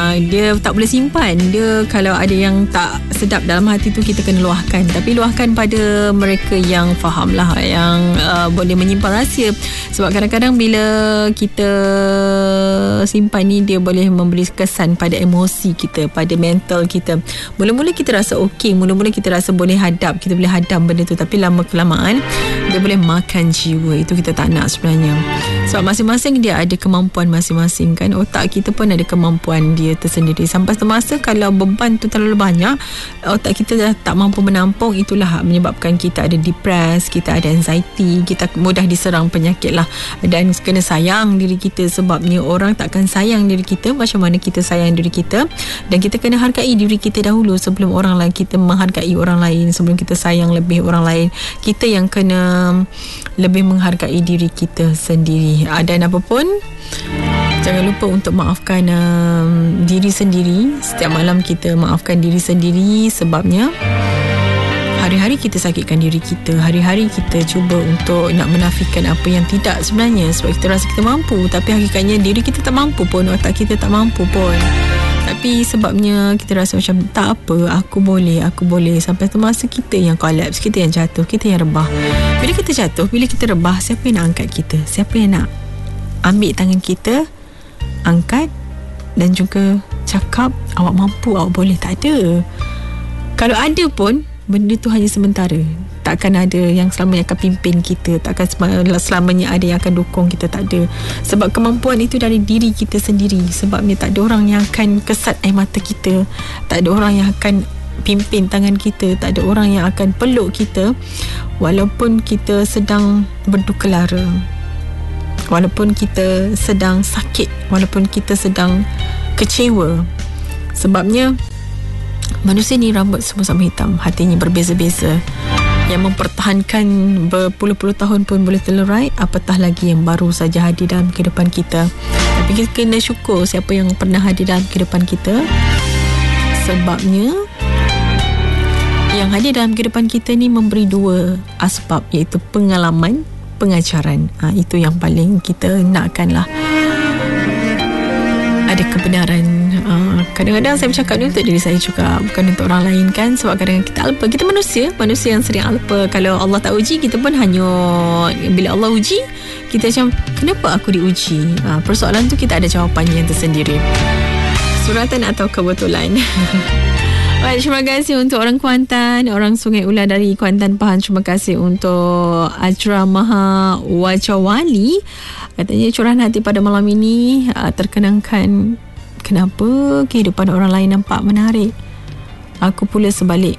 Dia tak boleh simpan. Dia kalau ada yang tak sedap dalam hati tu, kita kena luahkan. Tapi luahkan pada mereka yang faham lah, yang boleh menyimpan rahsia. Sebab kadang-kadang bila kita simpan ni, dia boleh memberi kesan pada emosi kita, pada mental kita. Mula-mula kita rasa okey, mula-mula kita rasa boleh hadap, kita boleh hadam benda tu. Tapi lama kelamaan dia boleh makan jiwa. Itu kita tak nak sebenarnya. Sebab masing-masing dia ada kemampuan masing-masing kan. Otak kita pun ada kemampuan dia tersendiri. Sampai semasa kalau beban tu terlalu banyak, otak kita dah tak mampu menampung. Itulah menyebabkan kita ada depres, kita ada anxiety, kita mudah diserang penyakit lah. Dan kena sayang diri kita. Sebabnya orang takkan sayang diri kita macam mana kita sayang diri kita. Dan kita kena hargai diri kita dahulu sebelum orang lain. Kita menghargai orang lain sebelum kita sayang lebih orang lain. Kita yang kena lebih menghargai diri kita sendiri. Dan apa pun, jangan lupa untuk maafkan diri sendiri. Setiap malam kita maafkan diri sendiri. Sebabnya hari-hari kita sakitkan diri kita. Hari-hari kita cuba untuk nak menafikan apa yang tidak sebenarnya. Sebab kita rasa kita mampu, tapi hakikatnya diri kita tak mampu pun. Otak kita tak mampu pun. Tapi sebabnya kita rasa macam tak apa, aku boleh. Sampai tu masa kita yang collapse, kita yang jatuh, kita yang rebah. Bila kita jatuh, bila kita rebah, siapa yang nak angkat kita? Siapa yang nak ambil tangan kita, angkat dan juga cakap awak mampu, awak boleh? Tak ada. Kalau ada pun, benda tu hanya sementara. Takkan ada yang selamanya akan pimpin kita. Takkan selamanya ada yang akan dukung kita. Tak ada. Sebab kemampuan itu dari diri kita sendiri. Sebabnya tak ada orang yang akan kesat air mata kita. Tak ada orang yang akan pimpin tangan kita. Tak ada orang yang akan peluk kita walaupun kita sedang berduka lara, walaupun kita sedang sakit, walaupun kita sedang kecewa. Sebabnya manusia ni rambut semua sama hitam, hatinya berbeza-beza. Yang mempertahankan berpuluh-puluh tahun pun boleh terlerai, apatah lagi yang baru saja hadir dalam kehidupan kita. Tapi kita kena syukur siapa yang pernah hadir dalam kehidupan kita. Sebabnya yang hadir dalam kehidupan kita ni memberi dua asbab, iaitu pengalaman, pengajaran. Itu yang paling kita nakkan lah. Ada kebenaran. Kadang-kadang saya bercakap ni untuk diri saya juga, bukan untuk orang lain kan. Sebab kadang-kadang kita alpa. Kita manusia yang sering alpa. Kalau Allah tak uji, kita pun hanyut. Bila Allah uji, kita macam, kenapa aku diuji? Persoalan tu kita ada jawapannya yang tersendiri. Suratan atau kebetulan? Baik, terima kasih untuk orang Kuantan, orang Sungai Ular dari Kuantan Pahang. Terima kasih untuk Ajra Maha Wajawali. Katanya curahan hati pada malam ini terkenangkan. Kenapa kehidupan orang lain nampak menarik? Aku pula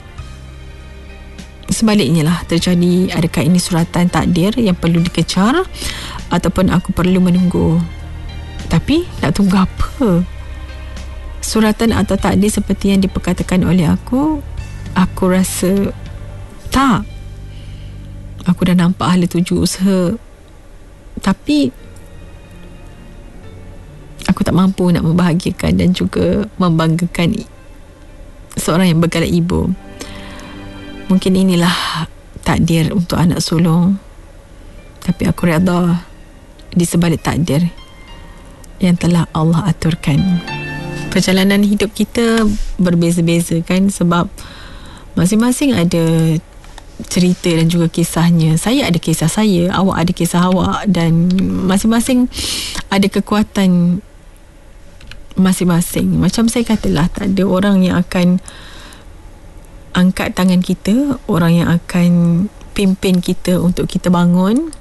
sebaliknya lah terjadi. Adakah ini suratan takdir yang perlu dikejar, ataupun aku perlu menunggu? Tapi nak tunggu apa? Suratan atau takdir seperti yang diperkatakan oleh aku rasa tak. Aku dah nampak hala tuju usaha, tapi aku tak mampu nak membahagiakan dan juga membanggakan seorang yang bergelar ibu. Mungkin inilah takdir untuk anak sulung, tapi aku redha di sebalik takdir yang telah Allah aturkan. Perjalanan hidup kita berbeza-beza kan, sebab masing-masing ada cerita dan juga kisahnya. Saya ada kisah saya, awak ada kisah awak, dan masing-masing ada kekuatan masing-masing. Macam saya katalah, tak ada orang yang akan angkat tangan kita, orang yang akan pimpin kita untuk kita bangun.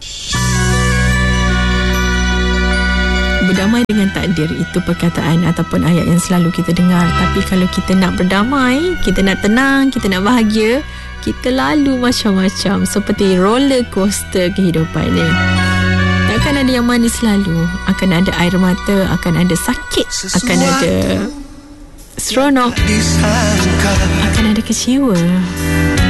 Berdamai dengan takdir, itu perkataan ataupun ayat yang selalu kita dengar. Tapi kalau kita nak berdamai, kita nak tenang, kita nak bahagia, kita lalu macam-macam, seperti roller coaster kehidupan ni. Takkan ada yang manis selalu. Akan ada air mata, akan ada sakit, akan ada seronok, akan ada kecewa.